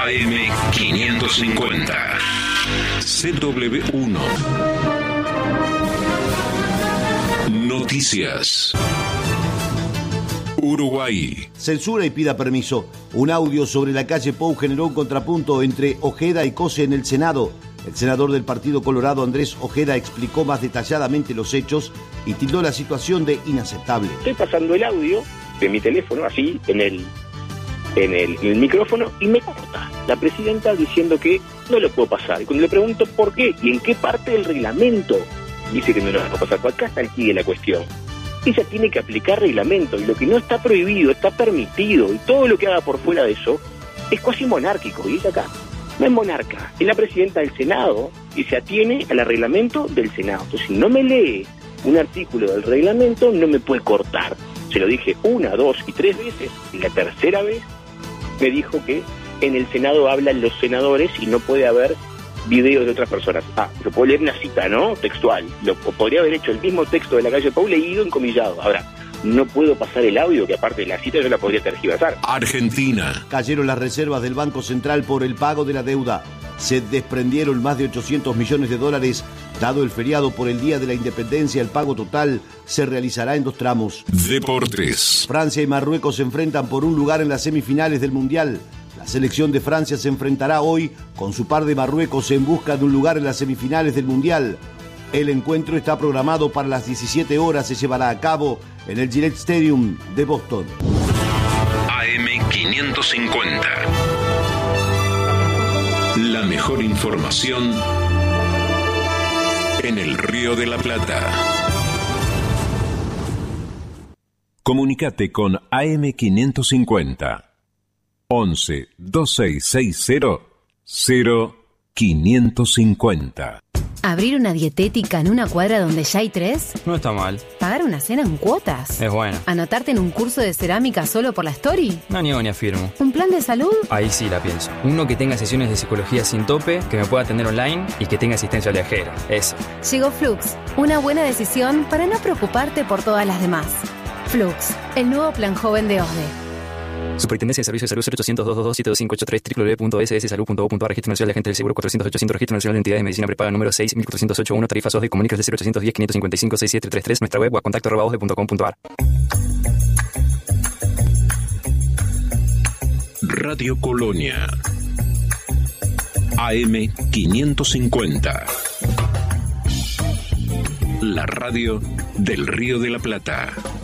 AM550. CW1. Noticias. Uruguay. Censura y pida permiso. Un audio sobre la calle Pou generó un contrapunto entre Ojeda y Cose en el Senado. El senador del Partido Colorado, Andrés Ojeda, explicó más detalladamente los hechos y tildó la situación de inaceptable. Estoy pasando el audio de mi teléfono, así, en el micrófono, y me corta la presidenta diciendo que no lo puedo pasar. Y cuando le pregunto por qué y en qué parte del reglamento, dice que no lo puedo pasar. Pues acá está el quid de la cuestión. Ella tiene que aplicar reglamento, y lo que no está prohibido está permitido, y todo lo que haga por fuera de eso es cuasi monárquico, y ella acá no es monarca, es la presidenta del Senado y se atiene al reglamento del Senado. Entonces, si no me lee un artículo del reglamento, no me puede cortar. Se lo dije 1, 2 y 3 veces, y la tercera vez me dijo que en el Senado hablan los senadores y no puede haber videos de otras personas. Lo puedo leer una cita, ¿no? Textual. Podría haber hecho el mismo texto de la calle Pou leído encomillado. Ahora, no puedo pasar el audio, que aparte de la cita yo la podría tergiversar. Argentina. Cayeron las reservas del Banco Central por el pago de la deuda. Se desprendieron más de $800 millones. Dado el feriado por el Día de la Independencia, el pago total se realizará en 2 tramos. Deportes. Francia y Marruecos se enfrentan por un lugar en las semifinales del Mundial. La selección de Francia se enfrentará hoy con su par de Marruecos en busca de un lugar en las semifinales del Mundial. El encuentro está programado para las 17 horas. Se llevará a cabo en el Gillette Stadium de Boston. AM550. La mejor información en el Río de la Plata. Comunicate con AM550. 11 2660 0550. ¿Abrir una dietética en una cuadra donde ya hay 3? No está mal. ¿Pagar una cena en cuotas? Es bueno. ¿Anotarte en un curso de cerámica solo por la story? No niego ni afirmo. ¿Un plan de salud? Ahí sí la pienso. Uno que tenga sesiones de psicología sin tope, que me pueda atender online y que tenga asistencia viajera. Eso. Llegó Flux. Una buena decisión para no preocuparte por todas las demás. Flux, el nuevo plan joven de OSDE. Superintendencia de Servicios de Salud 0800-222-7253 www.sssalud.gov.ar. Registro Nacional de Agentes del Seguro 400-800. Registro Nacional de Entidades de Medicina Prepaga número 6.408.1. Tarifa SOSDE. Comunicas de 0810-555-6733. Nuestra web @contacto@osde.com.ar. Radio Colonia. AM550. La radio del Río de la Plata.